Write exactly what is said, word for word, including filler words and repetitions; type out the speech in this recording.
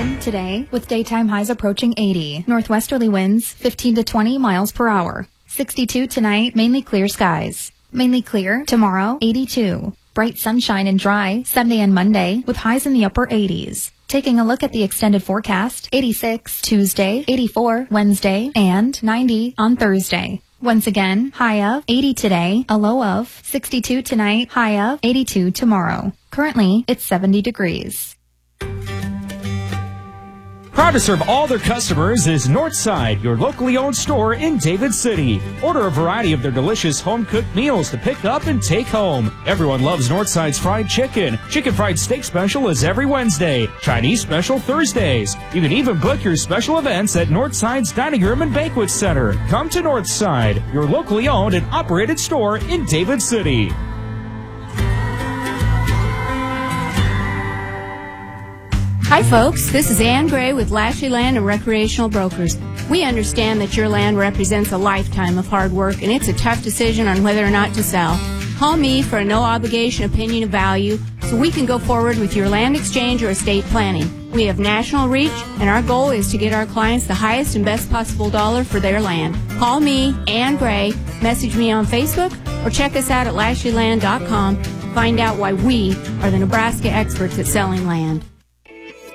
humid today with daytime highs approaching eighty. Northwesterly winds fifteen to twenty miles per hour. sixty-two tonight, mainly clear skies. Mainly clear tomorrow, eighty-two. Bright sunshine and dry Sunday and Monday with highs in the upper eighties. Taking a look at the extended forecast, eighty-six Tuesday, eighty-four Wednesday, and ninety on Thursday. Once again, high of eighty today, a low of sixty-two tonight, high of eighty-two tomorrow. Currently, it's seventy degrees. Proud to serve all their customers is Northside, your locally owned store in David City. Order a variety of their delicious home-cooked meals to pick up and take home. Everyone loves Northside's fried chicken. Chicken fried steak special is every Wednesday. Chinese special Thursdays. You can even book your special events at Northside's Dining Room and Banquet Center. Come to Northside, your locally owned and operated store in David City. Hi folks, this is Ann Gray with Lashley Land and Recreational Brokers. We understand that your land represents a lifetime of hard work and it's a tough decision on whether or not to sell. Call me for a no-obligation opinion of value so we can go forward with your land exchange or estate planning. We have national reach and our goal is to get our clients the highest and best possible dollar for their land. Call me, Ann Gray, message me on Facebook, or check us out at lashley land dot com. Find out why we are the Nebraska experts at selling land.